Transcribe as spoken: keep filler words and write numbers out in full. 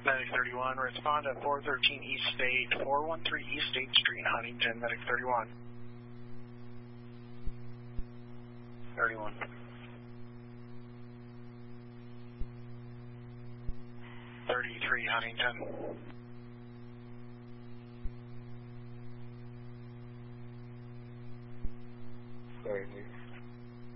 Medic thirty-one, respond at four thirteen East State, four one three East State Street, Huntington, Medic thirty-one. thirty-one. thirty-three, Huntington. thirty.